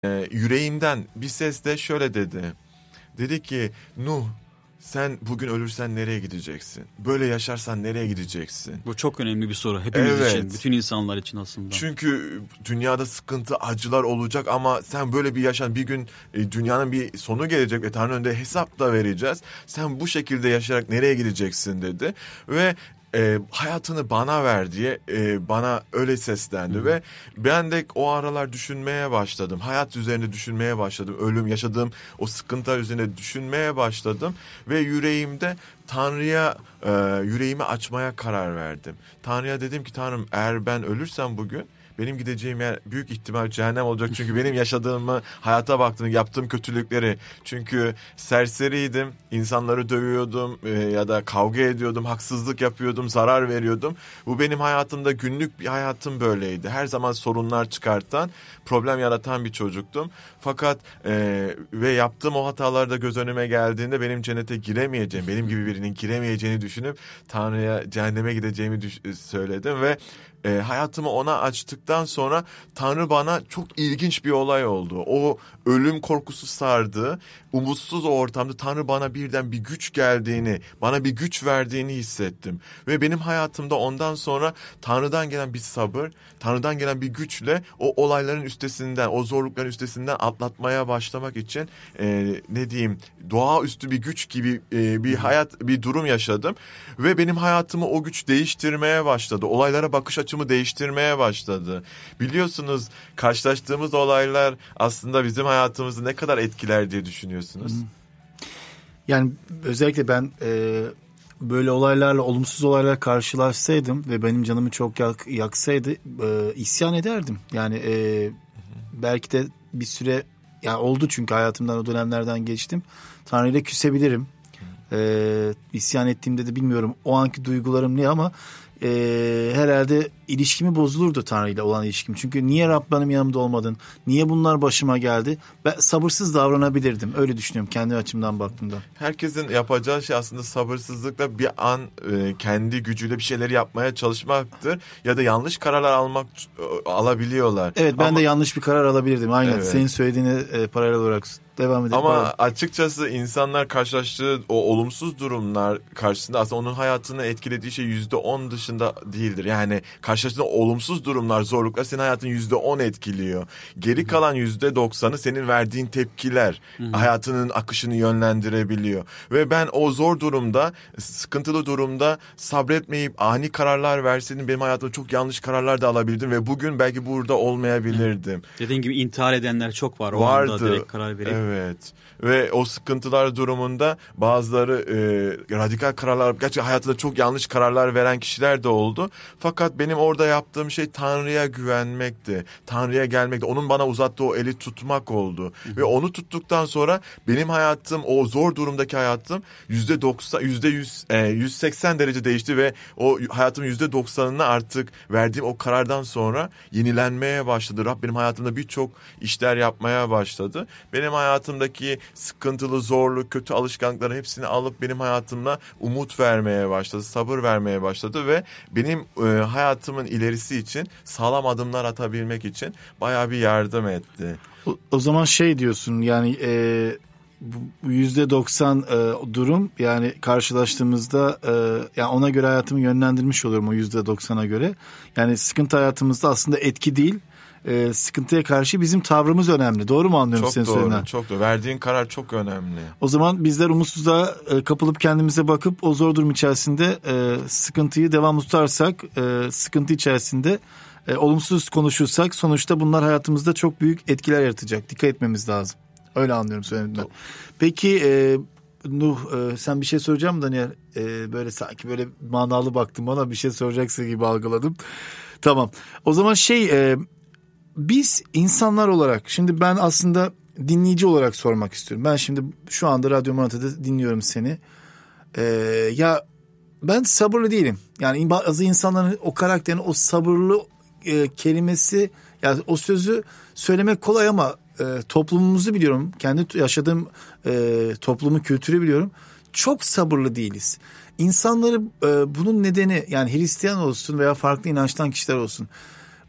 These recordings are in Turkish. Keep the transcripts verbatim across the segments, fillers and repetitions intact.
e, yüreğimden bir ses de şöyle dedi. Dedi ki Nuh, sen bugün ölürsen nereye gideceksin? Böyle yaşarsan nereye gideceksin? Bu çok önemli bir soru hepimiz Evet. için, bütün insanlar için aslında. Çünkü dünyada sıkıntı, acılar olacak ama sen böyle bir yaşan, bir gün e, dünyanın bir sonu gelecek ve Tanrı önünde hesap da vereceğiz. Sen bu şekilde yaşayarak nereye gideceksin dedi ve E, hayatını bana ver diye e, bana öyle seslendi. Hı. Ve ben de o aralar düşünmeye başladım. Hayat üzerinde düşünmeye başladım. Ölüm, yaşadığım o sıkıntılar üzerine düşünmeye başladım. Ve yüreğimde Tanrı'ya e, yüreğimi açmaya karar verdim. Tanrı'ya dedim ki Tanrım, eğer ben ölürsem bugün benim gideceğim yer büyük ihtimal cehennem olacak. Çünkü benim yaşadığımı, hayata baktığım, yaptığım kötülükleri. Çünkü serseriydim, insanları dövüyordum e, ya da kavga ediyordum, haksızlık yapıyordum, zarar veriyordum. Bu benim hayatımda, günlük bir hayatım böyleydi. Her zaman sorunlar çıkartan, problem yaratan bir çocuktum. Fakat e, ve yaptığım o hatalar da göz önüme geldiğinde benim cennete giremeyeceğim, benim gibi birinin giremeyeceğini düşünüp Tanrı'ya cehenneme gideceğimi düş- söyledim ve E, hayatımı ona açtıktan sonra Tanrı bana çok ilginç bir olay oldu. O ölüm korkusu sardı. Umutsuz o ortamda Tanrı bana birden bir güç geldiğini, bana bir güç verdiğini hissettim. Ve benim hayatımda ondan sonra Tanrı'dan gelen bir sabır, Tanrı'dan gelen bir güçle o olayların üstesinden, o zorlukların üstesinden atlatmaya başlamak için e, ne diyeyim, doğaüstü bir güç gibi e, bir hayat, bir durum yaşadım. Ve benim hayatımı o güç değiştirmeye başladı. Olaylara bakış açımı değiştirmeye başladı. Biliyorsunuz, karşılaştığımız olaylar aslında bizim hayatımızı ne kadar etkiler diye düşünüyorsunuz? Yani özellikle ben e, böyle olaylarla, olumsuz olaylarla karşılaşsaydım ve benim canımı çok yak, yaksaydı e, isyan ederdim. Yani e, belki de bir süre, yani oldu çünkü hayatımdan o dönemlerden geçtim. Tanrı'yla küsebilirim. E, isyan ettiğimde de bilmiyorum o anki duygularım ne ama e, herhalde ilişkimi bozulurdu Tanrı'yla olan ilişkim. Çünkü niye Rab benim yanımda olmadın? Niye bunlar başıma geldi? Ben sabırsız davranabilirdim. Öyle düşünüyorum kendi açımdan baktığımda. Herkesin yapacağı şey aslında sabırsızlıkla bir an e, kendi gücüyle bir şeyleri yapmaya çalışmaktır. Ya da yanlış kararlar almak e, alabiliyorlar. Evet, ben Ama, de yanlış bir karar alabilirdim. Aynen evet. Senin söylediğine e, paralel olarak devam edelim. Ama Pardon. açıkçası insanlar karşılaştığı o olumsuz durumlar karşısında aslında onun hayatını etkilediği şey yüzde on dışında değildir. Yani karşılaştığın olumsuz durumlar, zorluklar senin hayatını yüzde on etkiliyor. Geri kalan yüzde doksanı senin verdiğin tepkiler Hı-hı. hayatının akışını yönlendirebiliyor. Ve ben o zor durumda, sıkıntılı durumda sabretmeyip ani kararlar verseydim benim hayatımda çok yanlış kararlar da alabilirdim ve bugün belki burada olmayabilirdim. Hı. Dediğin gibi intihar edenler çok var. O Vardı. anda direkt karar verip. Evet. Ve o sıkıntılar durumunda bazıları e, radikal kararlar, gerçekten hayatında çok yanlış kararlar veren kişiler de oldu. Fakat benim orada yaptığım şey Tanrı'ya güvenmekti. Tanrı'ya gelmekti. Onun bana uzattığı o eli tutmak oldu. Hı-hı. Ve onu tuttuktan sonra benim hayatım, o zor durumdaki hayatım yüzde doksan, yüzde yüz, yüz seksen derece değişti ve o hayatımın yüzde doksanını artık verdiğim o karardan sonra yenilenmeye başladı. Rab benim hayatımda birçok işler yapmaya başladı. Benim hayatımdaki sıkıntılı, zorlu, kötü alışkanlıkları hepsini alıp benim hayatımda umut vermeye başladı, sabır vermeye başladı ve benim e, hayatımın ilerisi için sağlam adımlar atabilmek için bayağı bir yardım etti. O, o zaman şey diyorsun yani e, bu yüzde doksan e, durum, yani karşılaştığımızda e, yani ona göre hayatımı yönlendirmiş oluyorum o yüzde doksana göre. Yani sıkıntı hayatımızda aslında etki değil. E, sıkıntıya karşı bizim tavrımız önemli. Doğru mu anlıyorum çok senin doğru, söylediğinden? Çok doğru. Verdiğin karar çok önemli. O zaman bizler umutsuzluğa e, kapılıp kendimize bakıp o zor durum içerisinde e, sıkıntıyı devamlı tutarsak, e, sıkıntı içerisinde e, olumsuz konuşursak sonuçta bunlar hayatımızda çok büyük etkiler yaratacak. Dikkat etmemiz lazım. Öyle anlıyorum söylediğinden. Peki e, Nuh, e, sen bir şey soracağım mı Daniel? E, böyle sanki böyle manalı baktın bana, bir şey soracaksın gibi algıladım. Tamam. O zaman şey... E, Biz insanlar olarak, şimdi ben aslında dinleyici olarak sormak istiyorum. Ben şimdi şu anda Radyo Manata'da dinliyorum seni. Ee, ya ben sabırlı değilim. Yani bazı insanların o karakterin o sabırlı e, kelimesi, yani o sözü söylemek kolay ama e, toplumumuzu biliyorum. Kendi yaşadığım e, toplumu, kültürü biliyorum. Çok sabırlı değiliz. İnsanları e, bunun nedeni, yani Hristiyan olsun veya farklı inançtan kişiler olsun,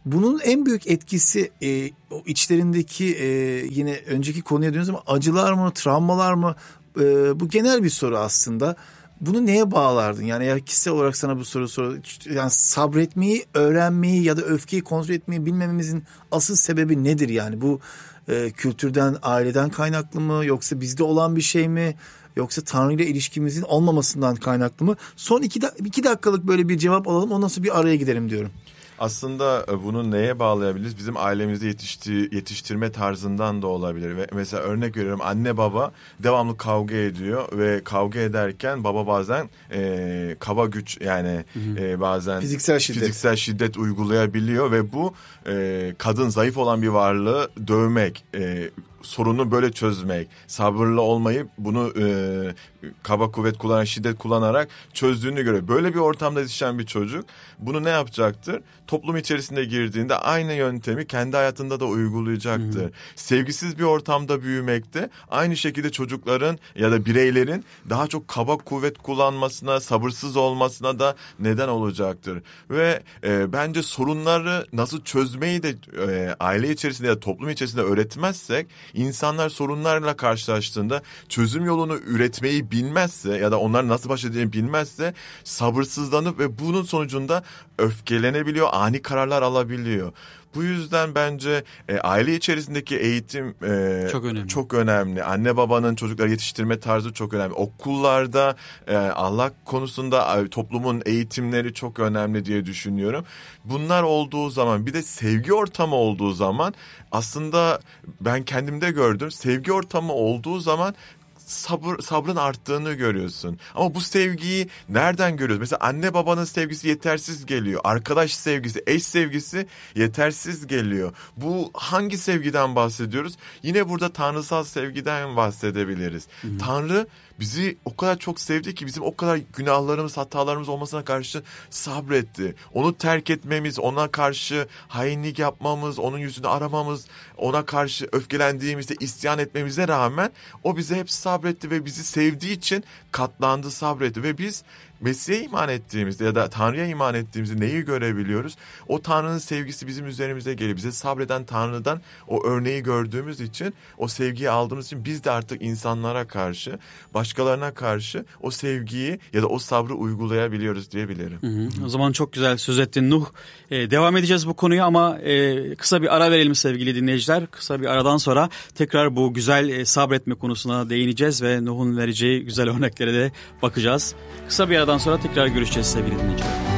Bunun en büyük etkisi e, o içlerindeki e, yine önceki konuya dönüyoruz ama acılar mı, travmalar mı? E, bu genel bir soru aslında. Bunu neye bağlardın? Yani eğer kişisel olarak sana bu soru sor, yani sabretmeyi, öğrenmeyi ya da öfkeyi kontrol etmeyi bilmememizin asıl sebebi nedir yani? Bu e, kültürden, aileden kaynaklı mı, yoksa bizde olan bir şey mi? Yoksa Tanrı ile ilişkimizin olmamasından kaynaklı mı? Son iki, da, iki dakikalık böyle bir cevap alalım, ondan sonra bir araya gidelim diyorum. Aslında bunu neye bağlayabiliriz? Bizim ailemizde yetişti, yetiştirme tarzından da olabilir. Ve mesela örnek veriyorum, anne baba devamlı kavga ediyor ve kavga ederken baba bazen e, kaba güç yani e, bazen fiziksel şiddet. fiziksel şiddet uygulayabiliyor ve bu e, kadın zayıf olan bir varlığı dövmek, e, sorunu böyle çözmek, sabırlı olmayıp bunu e, kaba kuvvet kullanan, şiddet kullanarak çözdüğünü göre böyle bir ortamda yetişen bir çocuk bunu ne yapacaktır? Toplum içerisinde girdiğinde aynı yöntemi kendi hayatında da uygulayacaktır. Hmm. Sevgisiz bir ortamda büyümekte aynı şekilde çocukların ya da bireylerin daha çok kaba kuvvet kullanmasına, sabırsız olmasına da neden olacaktır. Ve e, bence sorunları nasıl çözmeyi de e, aile içerisinde ya da toplum içerisinde öğretmezsek, İnsanlar sorunlarla karşılaştığında çözüm yolunu üretmeyi bilmezse ya da onlar nasıl baş edeceğini bilmezse sabırsızlanıp ve bunun sonucunda öfkelenebiliyor, ani kararlar alabiliyor. Bu yüzden bence e, aile içerisindeki eğitim e, çok önemli. Çok önemli. Anne babanın çocukları yetiştirme tarzı çok önemli. Okullarda e, ahlak konusunda e, toplumun eğitimleri çok önemli diye düşünüyorum. Bunlar olduğu zaman, bir de sevgi ortamı olduğu zaman, aslında ben kendimde gördüm. Sevgi ortamı olduğu zaman sabır sabrın arttığını görüyorsun. Ama bu sevgiyi nereden görüyoruz? Mesela anne babanın sevgisi yetersiz geliyor. Arkadaş sevgisi, eş sevgisi yetersiz geliyor. Bu hangi sevgiden bahsediyoruz? Yine burada tanrısal sevgiden bahsedebiliriz. Hı-hı. Tanrı bizi o kadar çok sevdi ki bizim o kadar günahlarımız, hatalarımız olmasına karşı sabretti. Onu terk etmemiz, ona karşı hainlik yapmamız, onun yüzünü aramamız, ona karşı öfkelendiğimizde isyan etmemize rağmen o bize hep sabretti ve bizi sevdiği için katlandı, sabretti ve biz Mesih'e iman ettiğimizde ya da Tanrı'ya iman ettiğimizde neyi görebiliyoruz? O Tanrı'nın sevgisi bizim üzerimize geliyor. Bize sabreden Tanrı'dan o örneği gördüğümüz için, o sevgiyi aldığımız için biz de artık insanlara karşı, başkalarına karşı o sevgiyi ya da o sabrı uygulayabiliyoruz diyebilirim. Hı hı. O zaman çok güzel söz ettin Nuh. Ee, devam edeceğiz bu konuya ama e, kısa bir ara verelim sevgili dinleyiciler. Kısa bir aradan sonra tekrar bu güzel e, sabretme konusuna değineceğiz ve Nuh'un vereceği güzel örneklere de bakacağız. Kısa bir aradan sonra tekrar görüşeceğiz sevgili dinleyiciler.